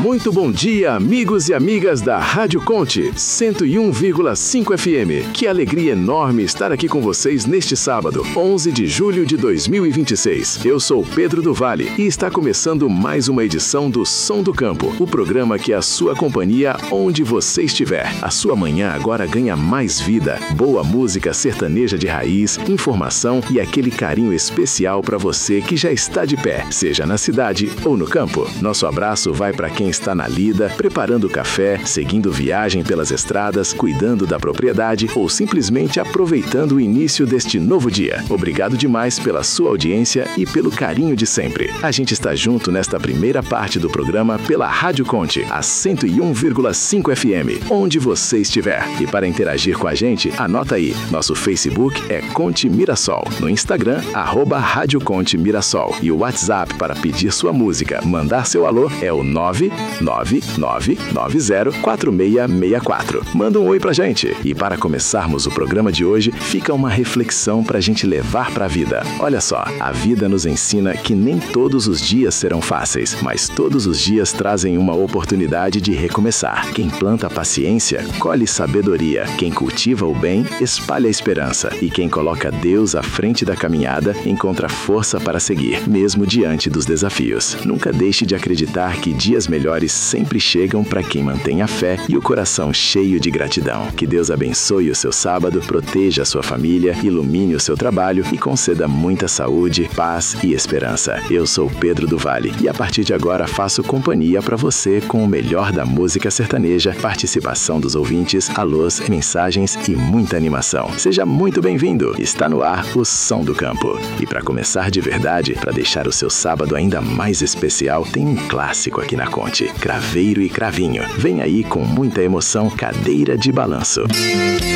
Muito bom dia, amigos e amigas da Rádio Conte 101,5 FM. Que alegria enorme estar aqui com vocês neste sábado, 11 de julho de 2026. Eu sou Pedro do Vale e está começando mais uma edição do Som do Campo, o programa que é a sua companhia onde você estiver. A sua manhã agora ganha mais vida, boa música sertaneja de raiz, informação e aquele carinho especial para você que já está de pé, seja na cidade ou no campo. Nosso abraço vai para quem está na lida, preparando o café, seguindo viagem pelas estradas, cuidando da propriedade ou simplesmente aproveitando o início deste novo dia. Obrigado demais pela sua audiência e pelo carinho de sempre. A gente está junto nesta primeira parte do programa pela Rádio Conte, a 101,5 FM, onde você estiver. E para interagir com a gente, anota aí, nosso Facebook é Conte Mirassol, no Instagram, @Rádio Conte Mirassol, e o WhatsApp para pedir sua música, mandar seu alô é o 999904664. Manda um oi pra gente. E para começarmos o programa de hoje, fica uma reflexão pra gente levar pra vida. Olha só, a vida nos ensina que nem todos os dias serão fáceis, mas todos os dias trazem uma oportunidade de recomeçar. Quem planta paciência, colhe sabedoria. Quem cultiva o bem, espalha a esperança. E quem coloca Deus à frente da caminhada, encontra força para seguir, mesmo diante dos desafios. Nunca deixe de acreditar que dias melhores sempre chegam para quem mantém a fé e o coração cheio de gratidão. Que Deus abençoe o seu sábado, proteja a sua família, ilumine o seu trabalho e conceda muita saúde, paz e esperança. Eu sou Pedro do Vale e a partir de agora faço companhia para você com o melhor da música sertaneja, participação dos ouvintes, alôs, mensagens e muita animação. Seja muito bem-vindo. Está no ar o Som do Campo. E para começar de verdade, para deixar o seu sábado ainda mais especial, tem um clássico aqui na Conte, Craveiro e Cravinho. Vem aí com muita emoção, Cadeira de Balanço.